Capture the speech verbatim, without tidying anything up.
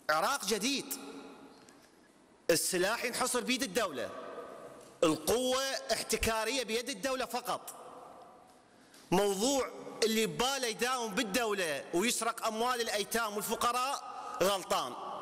عراق جديد، السلاح ينحصر بيد الدولة، القوة احتكارية بيد الدولة فقط. موضوع اللي بباله يداوم بالدولة ويسرق أموال الأيتام والفقراء غلطان.